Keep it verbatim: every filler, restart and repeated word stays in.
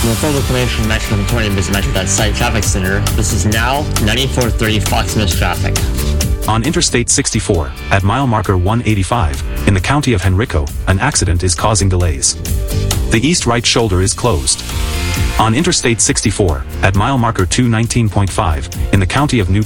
For full information on Metro twenty, visit Metro.site Traffic Center. This is now ninety-four thirty Fox Mills traffic. On Interstate sixty-four, at mile marker one eighty-five, in the county of Henrico, an accident is causing delays. The east right shoulder is closed. On Interstate sixty-four, at mile marker two nineteen point five, in the county of New